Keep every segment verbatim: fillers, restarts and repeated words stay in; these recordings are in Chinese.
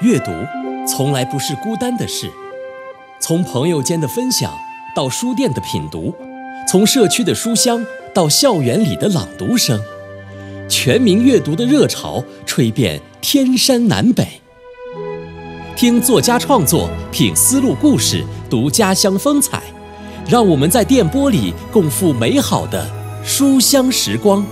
阅读从来不是孤单的事，从朋友间的分享到书店的品读，从社区的书香到校园里的朗读声，全民阅读的热潮吹遍天山南北。听作家创作，品丝路故事，读家乡风采，让我们在电波里共赴美好的书香时光。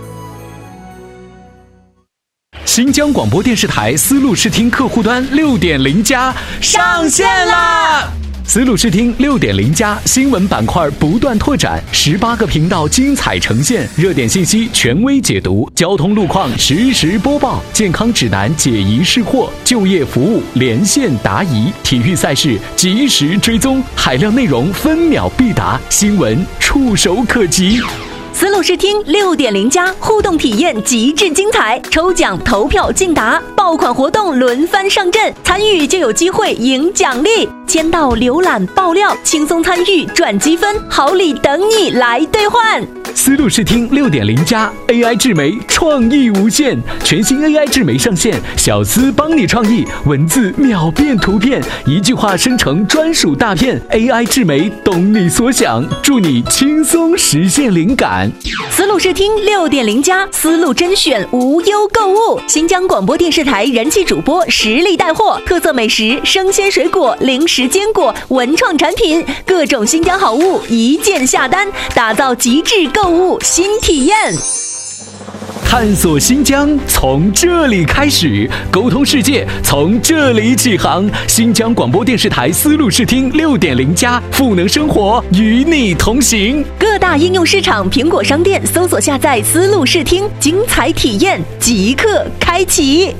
新疆广播电视台丝路视听客户端 六点零 加上线啦！丝路视听 六点零 加新闻板块不断拓展，十八个频道精彩呈现，热点信息权威解读，交通路况实时播报，健康指南解疑释惑，就业服务连线答疑，体育赛事及时追踪，海量内容分秒必达，新闻触手可及。 丝路视听 六点零 加互动体验极致精彩，抽奖投票竞答，爆款活动轮番上阵，参与就有机会赢奖励，签到浏览爆料，轻松参与赚积分，好礼等你来兑换。 丝路视听 六点零 加 A I 智媒创意无限，全新 A I 智媒上线，小丝帮你创意，文字秒变图片，一句话生成专属大片， A I 智媒懂你所想，助你轻松实现灵感。 丝路视听 六点零 加丝路甄选无忧购物，新疆广播电视台人气主播实力带货，特色美食、生鲜水果、零食坚果、文创产品，各种新疆好物一键下单，打造极致购物新体验。 探索新疆从这里开始，沟通世界从这里起航。新疆广播电视台丝路视听 六点零 加赋能生活，与你同行。 各大应用市场苹果商店搜索下载丝路视听，精彩体验即刻开启。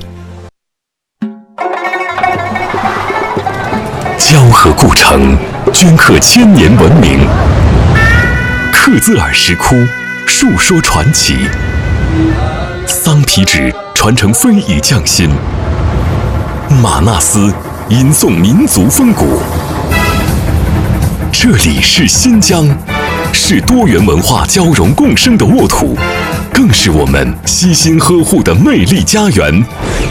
交河故城，镌刻千年文明；克孜尔石窟，述说传奇。桑皮纸传承非遗匠心，玛纳斯吟诵民族风骨。这里是新疆，是多元文化交融共生的沃土，更是我们悉心呵护的魅力家园。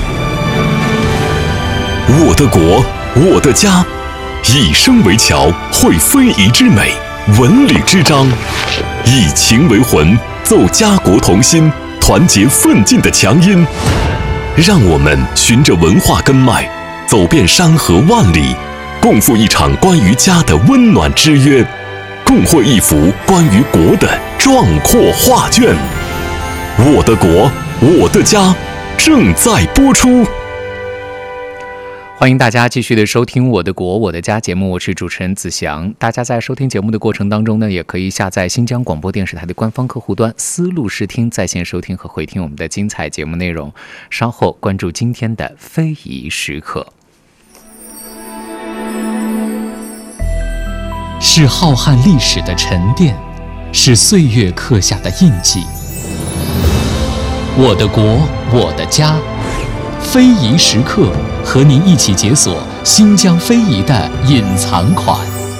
我的国，我的家，以声为桥，绘非遗之美，文旅之章，以情为魂，奏家国同心，团结奋进的强音。让我们循着文化根脉，走遍山河万里，共赴一场关于家的温暖之约，共绘一幅关于国的壮阔画卷。我的国，我的家，正在播出。 欢迎大家继续的收听我的国我的家节目，我是主持人子祥。大家在收听节目的过程当中呢，也可以下载新疆广播电视台的官方客户端丝路视听，在线收听和回听我们的精彩节目内容。稍后关注今天的非遗时刻。 是浩瀚历史的沉淀，是岁月刻下的印记。我的国我的家，非遗时刻，和您一起解锁新疆非遗的隐藏款。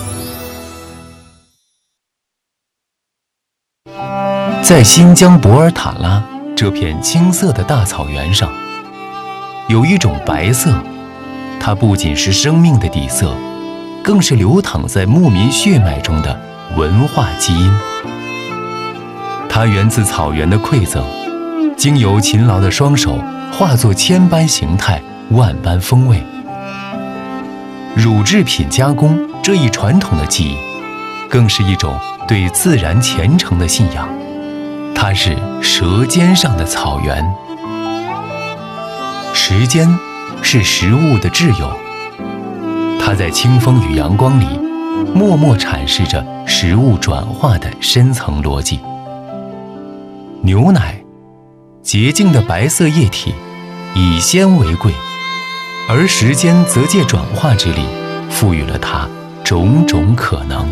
在新疆博尔塔拉这片青色的大草原上，有一种白色，它不仅是生命的底色，更是流淌在牧民血脉中的文化基因。它源自草原的馈赠，经由勤劳的双手化作千般形态，万般风味。乳制品加工这一传统的技艺，更是一种对自然虔诚的信仰。它是舌尖上的草原，时间是食物的挚友，它在清风与阳光里默默阐释着食物转化的深层逻辑。牛奶，洁净的白色液体，以鲜为贵，而时间则借转化之力赋予了它种种可能。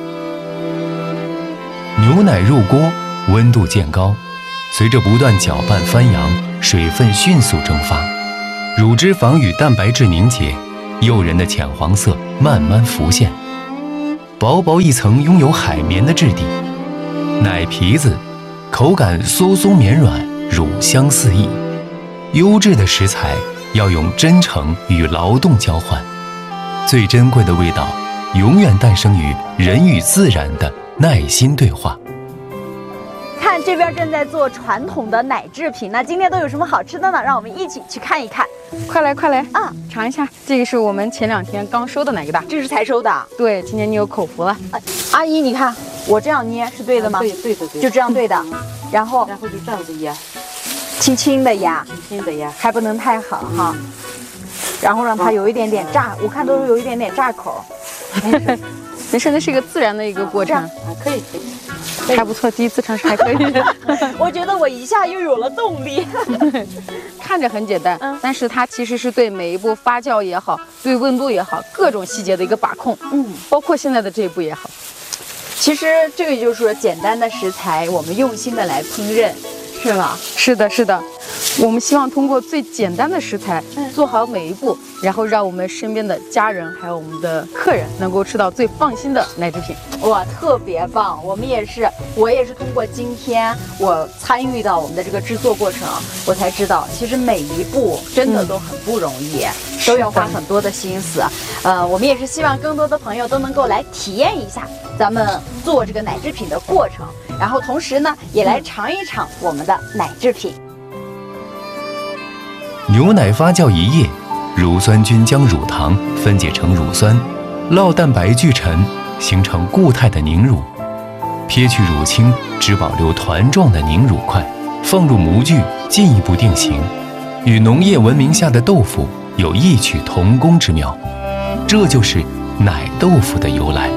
牛奶入锅，温度渐高，随着不断搅拌翻扬，水分迅速蒸发，乳脂肪与蛋白质凝结，诱人的浅黄色慢慢浮现，薄薄一层拥有海绵的质地，奶皮子口感酥酥绵软，乳香四溢，优质的食材要用真诚与劳动交换。最珍贵的味道，永远诞生于人与自然的耐心对话。 看这边正在做传统的奶制品，那今天都有什么好吃的呢？让我们一起去看一看。 快来快来啊， 尝一下，这个是我们前两天刚收的奶疙瘩， 这是才收的。 对，今天你有口福了。 啊、阿姨，你看我这样捏是对的吗？ 啊、对对的对， 就这样对的。然后然后就这样子压， 轻轻的压， 轻轻的压， 还不能太狠哈。然后让它有一点点炸，我看都是有一点点炸口。 没事，那是一个自然的一个过程。 啊，可以可以。 还不错，第一次尝试还可以。 我觉得我一下又有了动力。 看着很简单， 嗯， 但是它其实是对每一步发酵也好，对温度也好，各种细节的一个把控。 嗯， 包括现在的这一步也好。 其实这个就是说，简单的食材，我们用心的来烹饪，是吗？ 是的，是的。我们希望通过最简单的食材做好每一步，然后让我们身边的家人还有我们的客人能够吃到最放心的奶制品。 哇，特别棒！我们也是，我也是通过今天我参与到我们的这个制作过程，我才知道，其实每一步真的都很不容易，嗯、都要花很多的心思。呃，我们也是希望更多的朋友都能够来体验一下咱们做这个奶制品的过程，然后同时呢，也来尝一尝我们的奶制品。 牛奶发酵一夜，乳酸菌将乳糖分解成乳酸，酪蛋白聚沉，形成固态的凝乳。撇去乳清，只保留团状的凝乳块，放入模具进一步定型，与农业文明下的豆腐有异曲同工之妙。这就是奶豆腐的由来。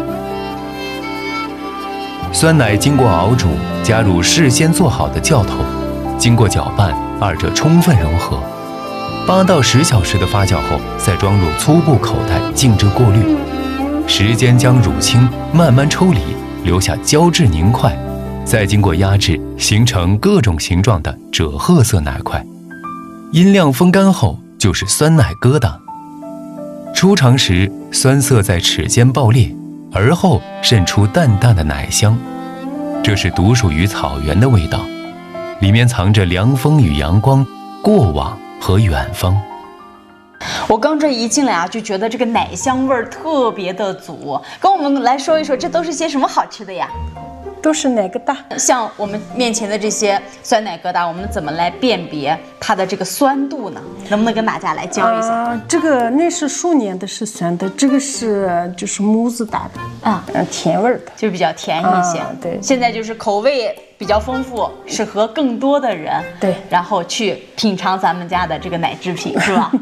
酸奶经过熬煮，加入事先做好的酵头，经过搅拌，二者充分融合。八到十小时的发酵后，再装入粗布口袋静置过滤，时间将乳清慢慢抽离，留下胶质凝块，再经过压制，形成各种形状的赭褐色奶块。阴晾风干后，就是酸奶疙瘩。出尝时，酸涩在齿间爆裂，而后渗出淡淡的奶香，这是独属于草原的味道，里面藏着凉风与阳光、过往和远方。 我刚这一进来啊，就觉得这个奶香味儿特别的足。跟我们来说一说，这都是些什么好吃的呀？ 都是奶疙瘩。 像我们面前的这些酸奶疙瘩，我们怎么来辨别它的这个酸度呢？能不能跟大家来教一下？ 啊、这个那是熟年的，是酸的，这个是就是模子打的啊，嗯，甜味的， 就比较甜一些。 啊、对， 现在就是口味比较丰富，适合更多的人。 对， 然后去品尝咱们家的这个奶制品，是吧？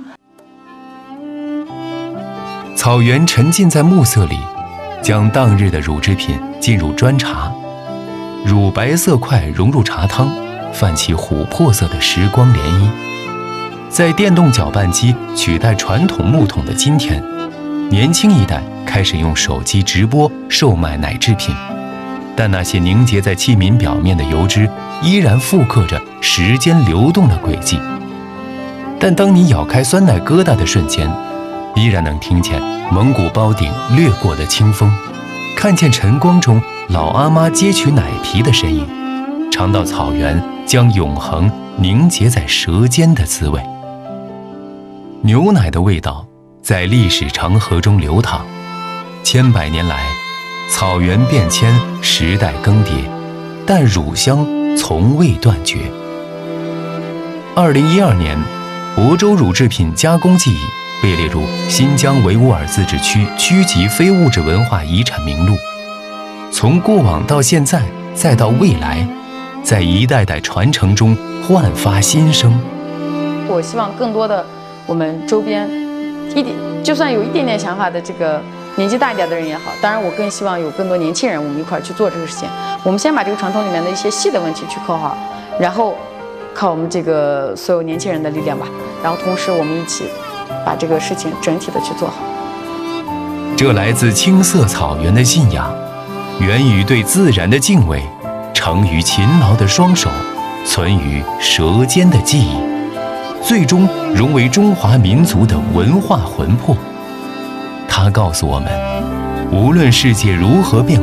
草原沉浸在暮色里，将当日的乳制品进入砖茶，乳白色块融入茶汤，泛起琥珀色的时光涟漪。在电动搅拌机取代传统木桶的今天，年轻一代开始用手机直播售卖奶制品，但那些凝结在器皿表面的油脂依然复刻着时间流动的轨迹。但当你咬开酸奶疙瘩的瞬间，依然能听见蒙古包顶掠过的清风，看见晨光中老阿妈揭取奶皮的身影，尝到草原将永恒凝结在舌尖的滋味。牛奶的味道在历史长河中流淌，千百年来，草原变迁，时代更迭，但乳香从未断绝。二零一二年，亳州乳制品加工技艺被列入新疆维吾尔自治区区级非物质文化遗产名录。从过往到现在，再到未来，在一代代传承中焕发新生。 我希望更多的我们周边一点，就算有一点点想法的这个年纪大一点的人也好，当然我更希望有更多年轻人，我们一块儿去做这个事情。我们先把这个传统里面的一些细的问题去扣好，然后靠我们这个所有年轻人的力量吧，然后同时我们一起把这个事情整体的去做好。 这来自青色草原的信仰，源于对自然的敬畏，成于勤劳的双手，存于舌尖的记忆，最终融为中华民族的文化魂魄。它告诉我们，无论世界如何变